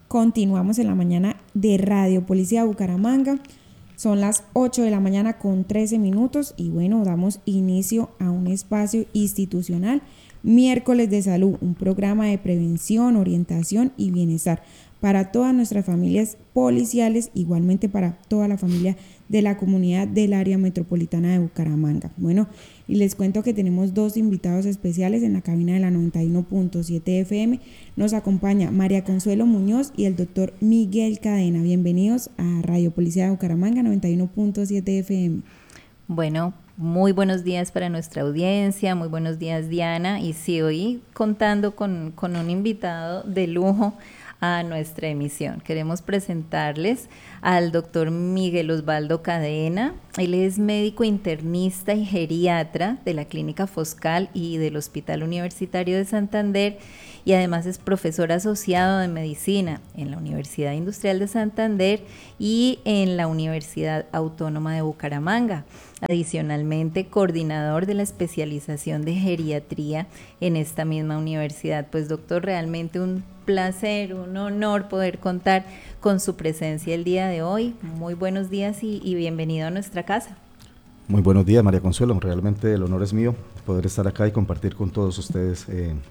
Continuamos en la mañana de Radio Policía de Bucaramanga. Son las 8 de la mañana con 13 minutos y bueno, damos inicio a un espacio institucional, Miércoles de Salud, un programa de prevención, orientación y bienestar para todas nuestras familias policiales, igualmente para toda la familia de la comunidad del área metropolitana de Bucaramanga. Bueno, y les cuento que tenemos dos invitados especiales en la cabina de la 91.7 FM. Nos acompaña María Consuelo Muñoz y el doctor Miguel Cadena. Bienvenidos a Radio Policía de Bucaramanga 91.7 FM. Bueno, muy buenos días para nuestra audiencia, muy buenos días Diana, y sí, hoy contando con un invitado de lujo a nuestra emisión. Queremos presentarles al doctor Miguel Osvaldo Cadena. Él es médico internista y geriatra de la Clínica Foscal y del Hospital Universitario de Santander, y además es profesor asociado de medicina en la Universidad Industrial de Santander y en la Universidad Autónoma de Bucaramanga. Adicionalmente, coordinador de la especialización de geriatría en esta misma universidad. Pues doctor, realmente un placer, un honor poder contar con su presencia el día de hoy. Muy buenos días y bienvenido a nuestra casa. Muy buenos días, María Consuelo. Realmente el honor es mío poder estar acá y compartir con todos ustedes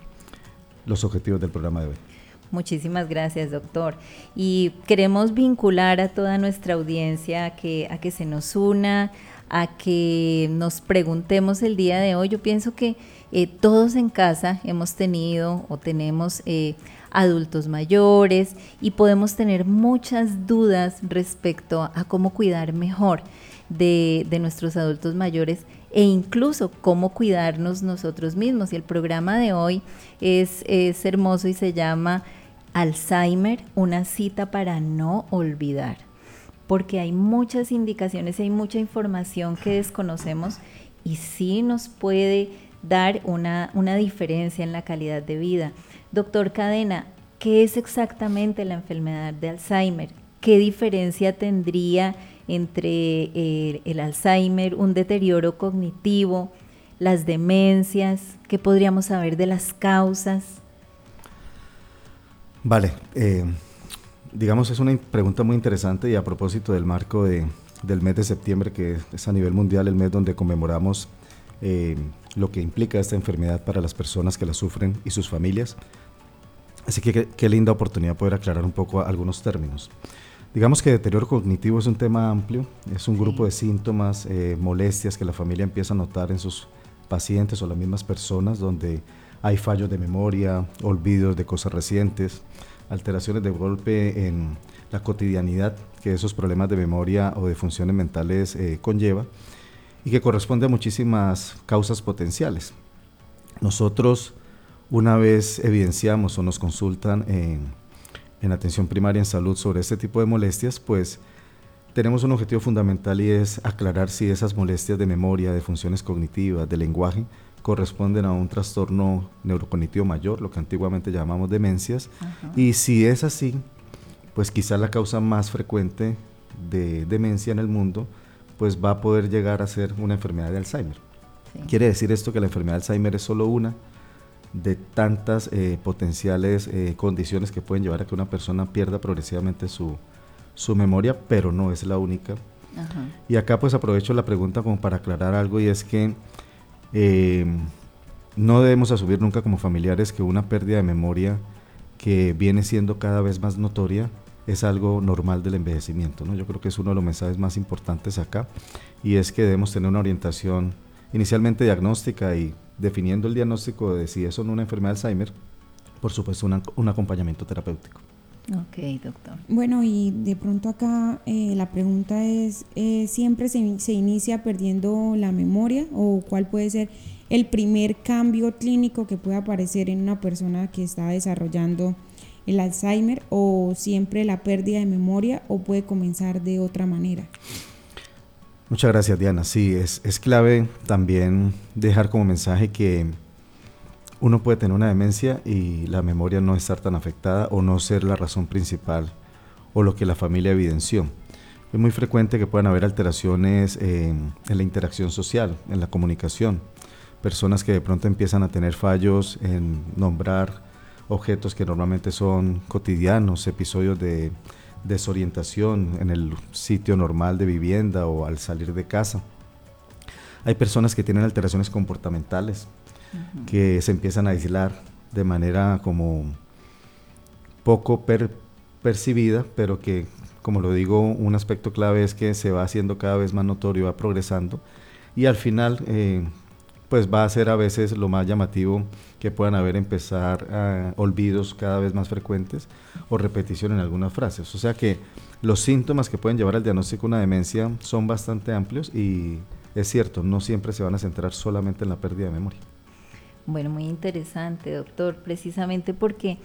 los objetivos del programa de hoy. Muchísimas gracias, doctor. Y queremos vincular a toda nuestra audiencia a que se nos una, a que nos preguntemos el día de hoy. Yo pienso que todos en casa hemos tenido o tenemos adultos mayores y podemos tener muchas dudas respecto a cómo cuidar mejor de nuestros adultos mayores e incluso cómo cuidarnos nosotros mismos. Y el programa de hoy es hermoso y se llama Alzheimer, una cita para no olvidar, porque hay muchas indicaciones, hay mucha información que desconocemos y sí nos puede dar una diferencia en la calidad de vida. Doctor Cadena, ¿qué es exactamente la enfermedad de Alzheimer? ¿Qué diferencia tendría entre el Alzheimer, un deterioro cognitivo, las demencias? ¿Qué podríamos saber de las causas? Vale, digamos es una pregunta muy interesante y a propósito del marco del mes de septiembre, que es a nivel mundial el mes donde conmemoramos lo que implica esta enfermedad para las personas que la sufren y sus familias. Así que qué linda oportunidad poder aclarar un poco algunos términos. Digamos que deterioro cognitivo es un tema amplio, es un grupo de síntomas, molestias que la familia empieza a notar en sus pacientes o las mismas personas, donde hay fallos de memoria, olvidos de cosas recientes, alteraciones de golpe en la cotidianidad que esos problemas de memoria o de funciones mentales conlleva, y que corresponde a muchísimas causas potenciales. Nosotros, una vez evidenciamos o nos consultan en atención primaria en salud sobre este tipo de molestias, pues tenemos un objetivo fundamental y es aclarar si esas molestias de memoria, de funciones cognitivas, de lenguaje, corresponden a un trastorno neurocognitivo mayor, lo que antiguamente llamamos demencias. Ajá. Y si es así, pues quizás la causa más frecuente de demencia en el mundo pues va a poder llegar a ser una enfermedad de Alzheimer. Sí. Quiere decir esto que la enfermedad de Alzheimer es solo una de tantas potenciales condiciones que pueden llevar a que una persona pierda progresivamente su memoria, pero no es la única. Ajá. Y acá pues aprovecho la pregunta como para aclarar algo, y es que no debemos asumir nunca como familiares que una pérdida de memoria que viene siendo cada vez más notoria es algo normal del envejecimiento, ¿no? Yo creo que es uno de los mensajes más importantes acá, y es que debemos tener una orientación inicialmente diagnóstica y definiendo el diagnóstico de si es o no una enfermedad de Alzheimer, por supuesto un acompañamiento terapéutico. Ok, doctor. Bueno, y de pronto acá la pregunta es, ¿siempre se inicia perdiendo la memoria, o cuál puede ser el primer cambio clínico que puede aparecer en una persona que está desarrollando el Alzheimer, o siempre la pérdida de memoria, o puede comenzar de otra manera? Muchas gracias, Diana. Sí, es clave también dejar como mensaje que uno puede tener una demencia y la memoria no estar tan afectada o no ser la razón principal o lo que la familia evidenció. Es muy frecuente que puedan haber alteraciones en la interacción social, en la comunicación. Personas que de pronto empiezan a tener fallos en nombrar objetos que normalmente son cotidianos, episodios de desorientación en el sitio normal de vivienda o al salir de casa. Hay personas que tienen alteraciones comportamentales, que se empiezan a aislar de manera como poco percibida, pero que, como lo digo, un aspecto clave es que se va haciendo cada vez más notorio, va progresando, y al final pues va a ser a veces lo más llamativo que puedan empezar olvidos cada vez más frecuentes o repetición en algunas frases. O sea que los síntomas que pueden llevar al diagnóstico de una demencia son bastante amplios y es cierto, no siempre se van a centrar solamente en la pérdida de memoria. Bueno, muy interesante, doctor, precisamente porque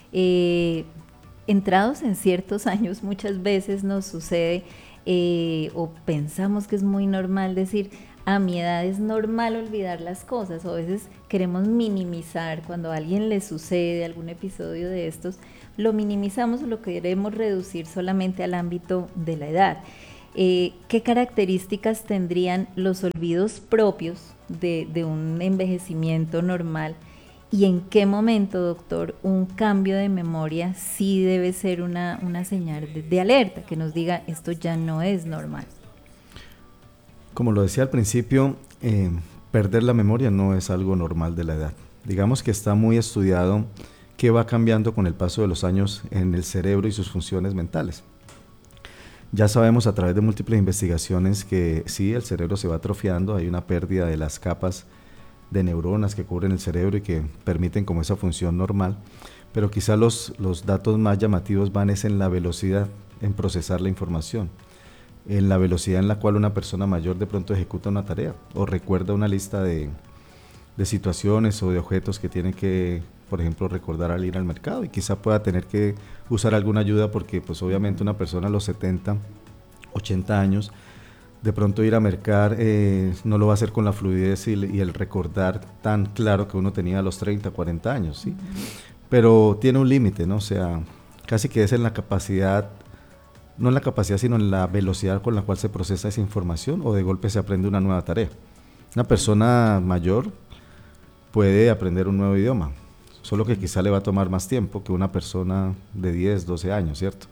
entrados en ciertos años muchas veces nos sucede o pensamos que es muy normal decir, a mi edad es normal olvidar las cosas, o a veces queremos minimizar cuando a alguien le sucede algún episodio de estos, lo minimizamos o lo queremos reducir solamente al ámbito de la edad. ¿Qué características tendrían los olvidos propios de un envejecimiento normal? ¿Y en qué momento, doctor, un cambio de memoria sí debe ser una señal de alerta que nos diga esto ya no es normal? Como lo decía al principio, perder la memoria no es algo normal de la edad. Digamos que está muy estudiado qué va cambiando con el paso de los años en el cerebro y sus funciones mentales. Ya sabemos a través de múltiples investigaciones que sí, el cerebro se va atrofiando, hay una pérdida de las capas de neuronas que cubren el cerebro y que permiten como esa función normal, pero quizá los datos más llamativos van es en la velocidad en procesar la información, en la velocidad en la cual una persona mayor de pronto ejecuta una tarea o recuerda una lista de situaciones o de objetos que tiene que, por ejemplo, recordar al ir al mercado, y quizá pueda tener que usar alguna ayuda porque pues obviamente una persona a los 70, 80 años, de pronto ir a mercar no lo va a hacer con la fluidez y el recordar tan claro que uno tenía a los 30, 40 años, ¿sí? Pero tiene un límite, ¿no? O sea, casi que es en la capacidad, no en la capacidad, sino en la velocidad con la cual se procesa esa información o de golpe se aprende una nueva tarea. Una persona mayor puede aprender un nuevo idioma, solo que quizá le va a tomar más tiempo que una persona de 10, 12 años, ¿cierto?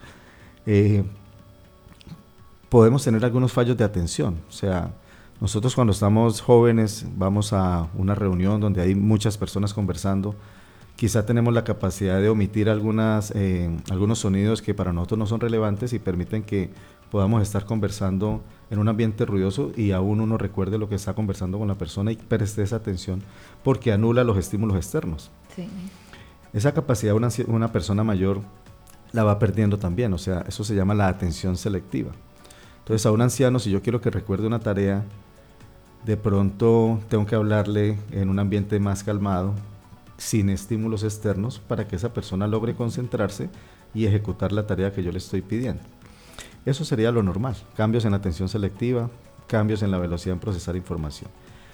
Podemos tener algunos fallos de atención, o sea, nosotros cuando estamos jóvenes vamos a una reunión donde hay muchas personas conversando, quizá tenemos la capacidad de omitir algunos sonidos que para nosotros no son relevantes y permiten que podamos estar conversando en un ambiente ruidoso y aún uno recuerde lo que está conversando con la persona y preste esa atención porque anula los estímulos externos. Sí. Esa capacidad una persona mayor la va perdiendo también, o sea, eso se llama la atención selectiva. Entonces a un anciano, si yo quiero que recuerde una tarea, de pronto tengo que hablarle en un ambiente más calmado, sin estímulos externos, para que esa persona logre concentrarse y ejecutar la tarea que yo le estoy pidiendo. Eso sería lo normal, cambios en la atención selectiva, cambios en la velocidad en procesar información.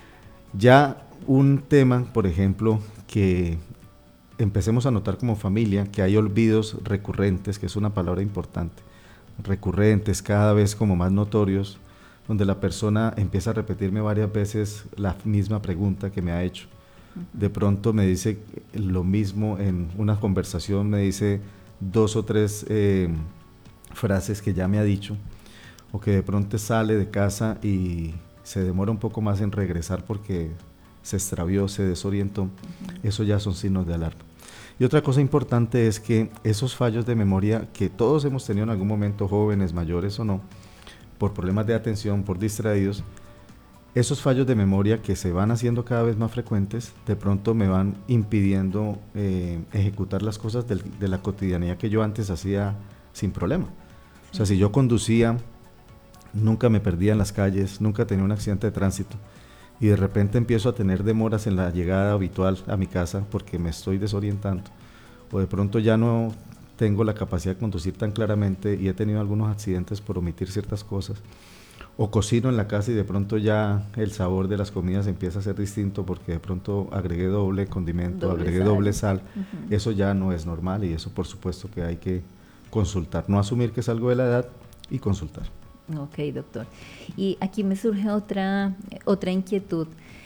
Ya un tema, por ejemplo, que empecemos a notar como familia, que hay olvidos recurrentes, que es una palabra importante, recurrentes, cada vez como más notorios, donde la persona empieza a repetirme varias veces la misma pregunta que me ha hecho. De pronto me dice lo mismo en una conversación, me dice 2 o 3 frases que ya me ha dicho, o que de pronto sale de casa y se demora un poco más en regresar porque se extravió, se desorientó. Eso ya son signos de alarma. Y otra cosa importante es que esos fallos de memoria que todos hemos tenido en algún momento, jóvenes, mayores o no, por problemas de atención, por distraídos, esos fallos de memoria que se van haciendo cada vez más frecuentes, de pronto me van impidiendo ejecutar las cosas de la cotidianidad que yo antes hacía sin problema. O sea, si yo conducía, nunca me perdía en las calles, nunca tenía un accidente de tránsito, y de repente empiezo a tener demoras en la llegada habitual a mi casa porque me estoy desorientando, o de pronto ya no tengo la capacidad de conducir tan claramente y he tenido algunos accidentes por omitir ciertas cosas, o cocino en la casa y de pronto ya el sabor de las comidas empieza a ser distinto porque de pronto agregué doble condimento, agregué doble sal. Eso ya no es normal y eso por supuesto que hay que consultar, no asumir que es algo de la edad y consultar. Ok, doctor. Y aquí me surge otra inquietud.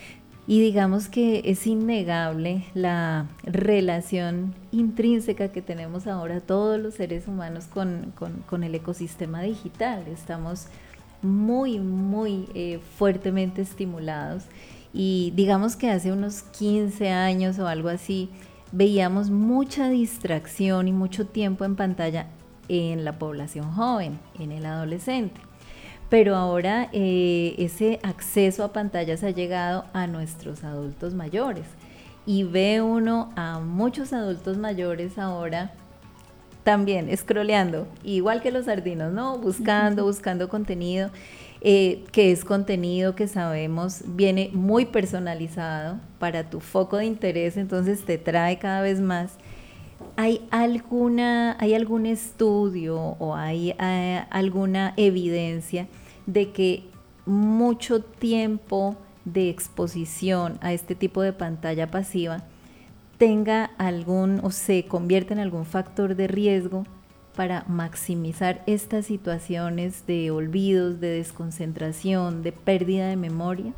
Y digamos que es innegable la relación intrínseca que tenemos ahora todos los seres humanos con el ecosistema digital. Estamos muy fuertemente estimulados, y digamos que hace unos 15 años o algo así veíamos mucha distracción y mucho tiempo en pantalla en la población joven, en el adolescente. Pero ahora ese acceso a pantallas ha llegado a nuestros adultos mayores, y ve uno a muchos adultos mayores ahora también scrolleando, igual que los sardinos, ¿no? Buscando contenido, que es contenido que sabemos viene muy personalizado para tu foco de interés, entonces te trae cada vez más. ¿Hay algún estudio o hay alguna evidencia de que mucho tiempo de exposición a este tipo de pantalla pasiva tenga algún o se convierte en algún factor de riesgo para maximizar estas situaciones de olvidos, de desconcentración, de pérdida de memoria?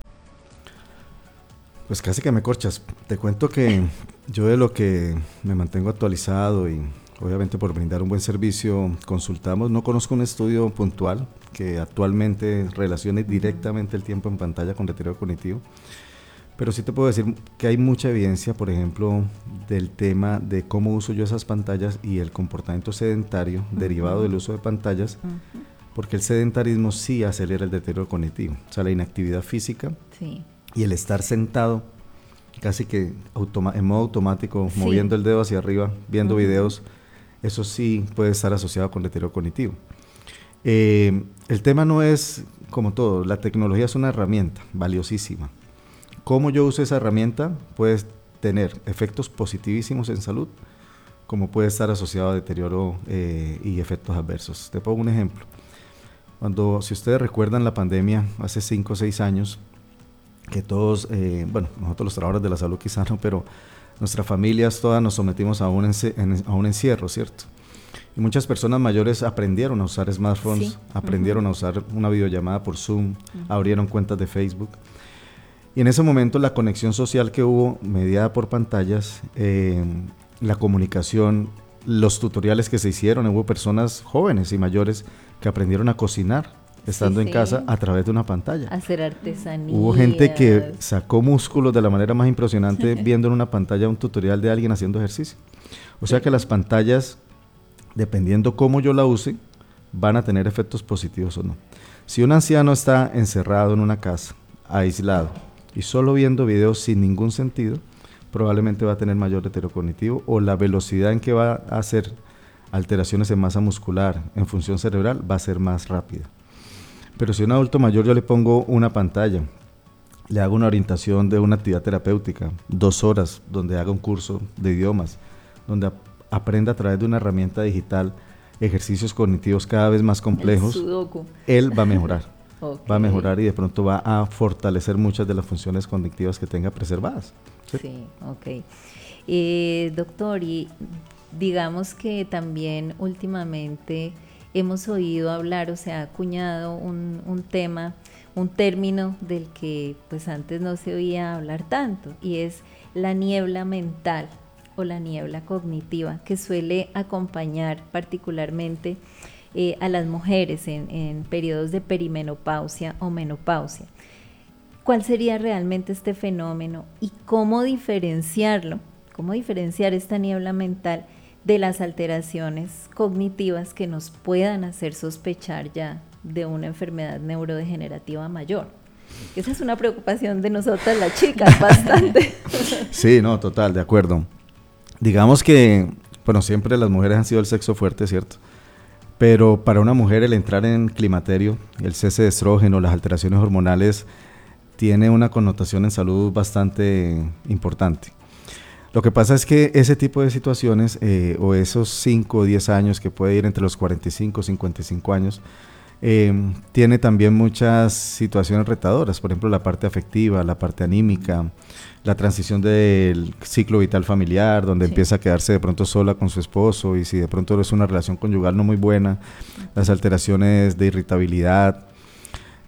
Pues casi que me corchas. Te cuento que yo, de lo que me mantengo actualizado y obviamente por brindar un buen servicio consultamos, no conozco un estudio puntual que actualmente relacione directamente el tiempo en pantalla con deterioro cognitivo, pero sí te puedo decir que hay mucha evidencia, por ejemplo, del tema de cómo uso yo esas pantallas y el comportamiento sedentario derivado del uso de pantallas, porque el sedentarismo sí acelera el deterioro cognitivo, o sea, la inactividad física y el estar sentado casi que en modo automático, moviendo el dedo hacia arriba, viendo videos, eso sí puede estar asociado con deterioro cognitivo. El tema no es, como todo, la tecnología es una herramienta valiosísima. Cómo yo uso esa herramienta puede tener efectos positivísimos en salud, como puede estar asociado a deterioro y efectos adversos. Te pongo un ejemplo. Si ustedes recuerdan la pandemia hace 5 o 6 años, que todos, nosotros los trabajadores de la salud quizá no, pero nuestras familias todas nos sometimos a un encierro, ¿cierto? Y muchas personas mayores aprendieron a usar smartphones, aprendieron a usar una videollamada por Zoom, abrieron cuentas de Facebook. Y en ese momento la conexión social que hubo, mediada por pantallas, la comunicación, los tutoriales que se hicieron, hubo personas jóvenes y mayores que aprendieron a cocinar estando en casa a través de una pantalla. Hacer artesanía. Hubo gente que sacó músculos de la manera más impresionante viendo en una pantalla un tutorial de alguien haciendo ejercicio. O sea que las pantallas, dependiendo cómo yo la use, van a tener efectos positivos o no. Si un anciano está encerrado en una casa, aislado, y solo viendo videos sin ningún sentido, probablemente va a tener mayor deterioro cognitivo, o la velocidad en que va a hacer alteraciones en masa muscular, en función cerebral, va a ser más rápida. Pero si a un adulto mayor yo le pongo una pantalla, le hago una orientación de una actividad terapéutica, 2 horas, donde haga un curso de idiomas, donde aprenda a través de una herramienta digital ejercicios cognitivos cada vez más complejos, él va a mejorar. Va a mejorar y de pronto va a fortalecer muchas de las funciones cognitivas que tenga preservadas. Doctor, y digamos que también últimamente hemos oído hablar, o se ha acuñado un término del que pues antes no se oía hablar tanto, y es la niebla mental o la niebla cognitiva, que suele acompañar particularmente a las mujeres en periodos de perimenopausia o menopausia. ¿Cuál sería realmente este fenómeno y cómo diferenciarlo? ¿Cómo diferenciar esta niebla mental de las alteraciones cognitivas que nos puedan hacer sospechar ya de una enfermedad neurodegenerativa mayor? Esa es una preocupación de nosotras las chicas bastante. Sí, no, total, de acuerdo. Digamos que, bueno, siempre las mujeres han sido el sexo fuerte, ¿cierto? Pero para una mujer el entrar en climaterio, el cese de estrógeno, las alteraciones hormonales, tiene una connotación en salud bastante importante. Lo que pasa es que ese tipo de situaciones, o esos 5 o 10 años que puede ir entre los 45 y 55 años, tiene también muchas situaciones retadoras, por ejemplo la parte afectiva, la parte anímica, la transición del ciclo vital familiar, donde empieza a quedarse de pronto sola con su esposo, y si de pronto es una relación conyugal no muy buena, las alteraciones de irritabilidad,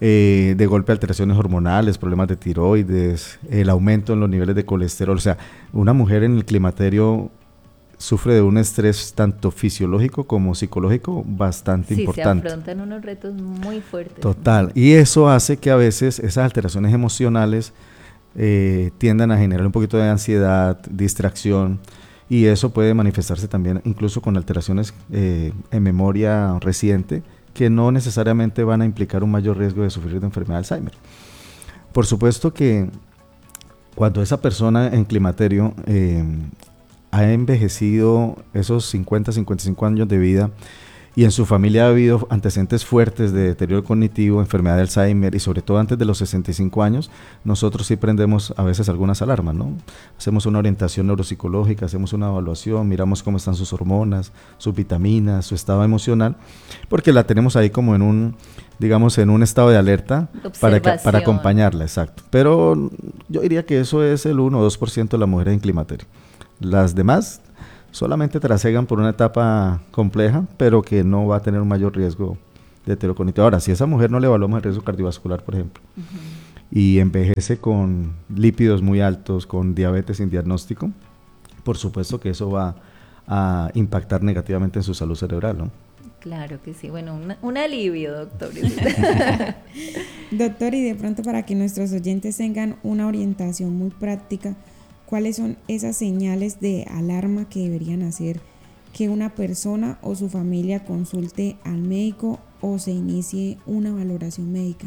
de golpe alteraciones hormonales, problemas de tiroides, el aumento en los niveles de colesterol. O sea, una mujer en el climaterio sufre de un estrés tanto fisiológico como psicológico bastante importante. Se afrontan unos retos muy fuertes. Total, y eso hace que a veces esas alteraciones emocionales tiendan a generar un poquito de ansiedad, distracción, y eso puede manifestarse también incluso con alteraciones en memoria reciente, que no necesariamente van a implicar un mayor riesgo de sufrir de enfermedad de Alzheimer. Por supuesto que cuando esa persona en climaterio ha envejecido esos 50, 55 años de vida y en su familia ha habido antecedentes fuertes de deterioro cognitivo, enfermedad de Alzheimer y sobre todo antes de los 65 años, nosotros sí prendemos a veces algunas alarmas, ¿no? Hacemos una orientación neuropsicológica, hacemos una evaluación, miramos cómo están sus hormonas, sus vitaminas, su estado emocional, porque la tenemos ahí como en un, digamos, en un estado de alerta para acompañarla, exacto. Pero yo diría que eso es el 1 o 2% de las mujeres en climaterio. Las demás solamente trasegan por una etapa compleja, pero que no va a tener un mayor riesgo de deterioro cognitivo. Ahora, si a esa mujer no le evaluamos el riesgo cardiovascular, por ejemplo, y envejece con lípidos muy altos, con diabetes sin diagnóstico, por supuesto que eso va a impactar negativamente en su salud cerebral, ¿no? Claro que sí. Bueno, un alivio, doctor. Doctor, y de pronto para que nuestros oyentes tengan una orientación muy práctica, ¿cuáles son esas señales de alarma que deberían hacer que una persona o su familia consulte al médico o se inicie una valoración médica?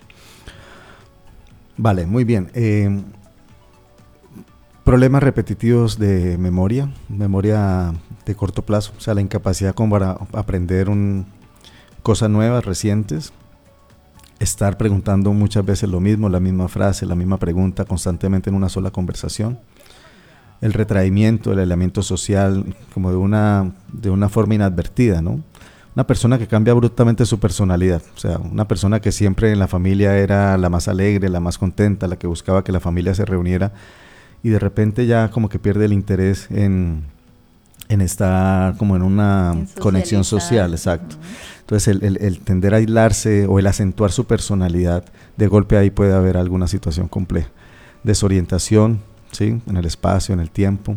Vale, muy bien. Problemas repetitivos de memoria de corto plazo, o sea, la incapacidad como para aprender cosas nuevas, recientes, estar preguntando muchas veces lo mismo, la misma frase, la misma pregunta constantemente en una sola conversación, el retraimiento, el aislamiento social, como de una forma inadvertida, ¿no? Una persona que cambia abruptamente su personalidad, o sea, una persona que siempre en la familia era la más alegre, la más contenta, la que buscaba que la familia se reuniera, y de repente ya como que pierde el interés en estar como en una conexión social, exacto. Entonces el tender a aislarse o el acentuar su personalidad, de golpe ahí puede haber alguna situación compleja. Desorientación, ¿sí? En el espacio, en el tiempo.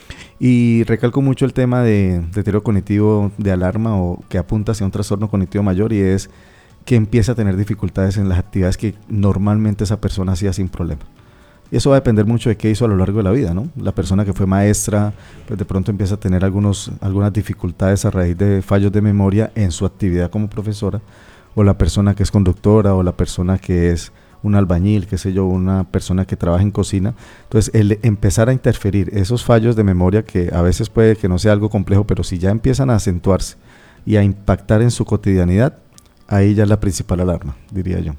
Y recalco mucho el tema de deterioro cognitivo de alarma o que apunta hacia un trastorno cognitivo mayor, y es que empieza a tener dificultades en las actividades que normalmente esa persona hacía sin problema. Y eso va a depender mucho de qué hizo a lo largo de la vida, ¿no? La persona que fue maestra, pues de pronto empieza a tener algunas dificultades a raíz de fallos de memoria en su actividad como profesora, o la persona que es conductora, o la persona que es un albañil, qué sé yo, una persona que trabaja en cocina. Entonces, el empezar a interferir esos fallos de memoria, que a veces puede que no sea algo complejo, pero si ya empiezan a acentuarse y a impactar en su cotidianidad, ahí ya es la principal alarma, diría yo.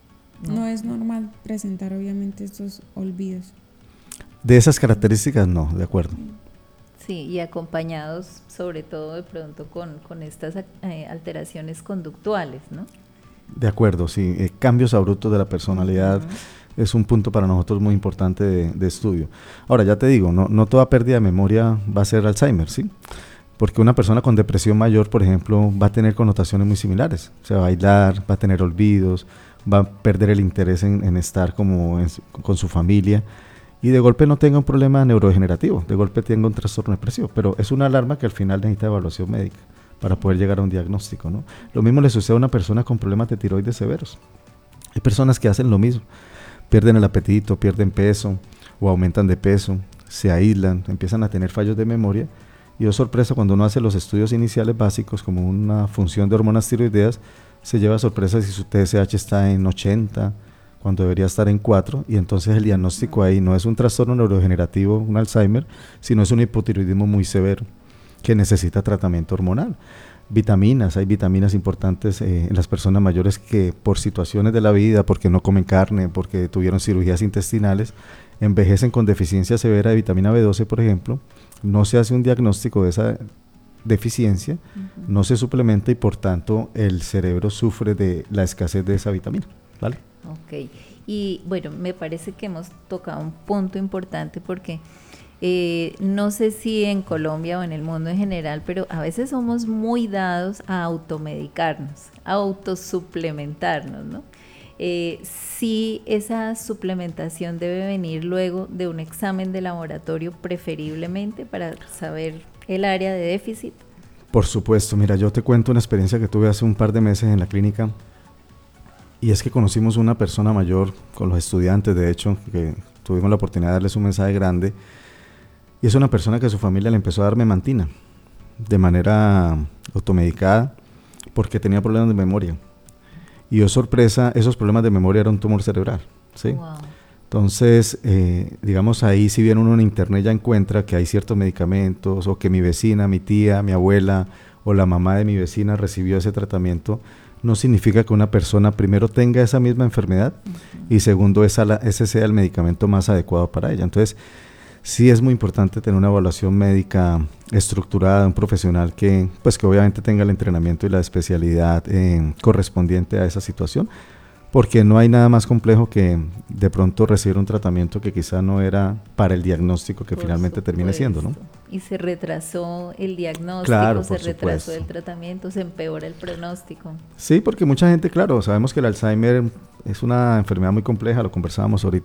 No es normal presentar obviamente estos olvidos. De esas características no, de acuerdo. Sí, y acompañados sobre todo de pronto con estas alteraciones conductuales, ¿no? De acuerdo, sí. Cambios abruptos de la personalidad es un punto para nosotros muy importante de estudio. Ahora, ya te digo, no toda pérdida de memoria va a ser Alzheimer, ¿sí? Porque una persona con depresión mayor, por ejemplo, va a tener connotaciones muy similares. O sea, va a bailar, va a tener olvidos, va a perder el interés en estar con su familia, y de golpe no tenga un problema neurodegenerativo, de golpe tenga un trastorno depresivo, pero es una alarma que al final necesita evaluación médica para poder llegar a un diagnóstico, ¿no? Lo mismo le sucede a una persona con problemas de tiroides severos. Hay personas que hacen lo mismo, pierden el apetito, pierden peso o aumentan de peso, se aíslan, empiezan a tener fallos de memoria, y es sorpresa cuando uno hace los estudios iniciales básicos como una función de hormonas tiroideas, se lleva sorpresa si su TSH está en 80, cuando debería estar en 4, y entonces el diagnóstico ahí no es un trastorno neurodegenerativo, un Alzheimer, sino es un hipotiroidismo muy severo que necesita tratamiento hormonal. Vitaminas, hay vitaminas importantes en las personas mayores que por situaciones de la vida, porque no comen carne, porque tuvieron cirugías intestinales, envejecen con deficiencia severa de vitamina B12, por ejemplo. No se hace un diagnóstico de esa deficiencia, no se suplementa, y por tanto el cerebro sufre de la escasez de esa vitamina, ¿vale? Ok, y bueno, me parece que hemos tocado un punto importante porque no sé si en Colombia o en el mundo en general, pero a veces somos muy dados a automedicarnos, a autosuplementarnos, ¿no? si esa suplementación debe venir luego de un examen de laboratorio preferiblemente para saber el área de déficit. Por supuesto, mira, yo te cuento una experiencia que tuve hace un par de meses en la clínica, y es que conocimos una persona mayor con los estudiantes, de hecho, que tuvimos la oportunidad de darles un mensaje grande, y es una persona que su familia le empezó a dar memantina de manera automedicada porque tenía problemas de memoria. Y oh sorpresa, esos problemas de memoria eran un tumor cerebral, ¿sí? Wow. Entonces, digamos, ahí si bien uno en internet ya encuentra que hay ciertos medicamentos, o que mi vecina, mi tía, mi abuela o la mamá de mi vecina recibió ese tratamiento, no significa que una persona primero tenga esa misma enfermedad y segundo ese sea el medicamento más adecuado para ella. Entonces, sí es muy importante tener una evaluación médica estructurada de un profesional que obviamente tenga el entrenamiento y la especialidad correspondiente a esa situación, porque no hay nada más complejo que de pronto recibir un tratamiento que quizá no era para el diagnóstico que finalmente termine siendo, ¿no? Y se retrasó el diagnóstico, claro, se retrasó supuesto. el tratamiento, se empeora el pronóstico. Sí, porque mucha gente, claro, sabemos que el Alzheimer es una enfermedad muy compleja, lo conversábamos ahorita